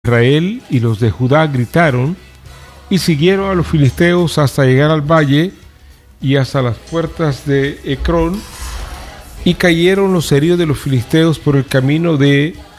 Israel y los de Judá gritaron y siguieron a los filisteos hasta llegar al valle y hasta las puertas de Ecrón, y cayeron los heridos de los filisteos por el camino de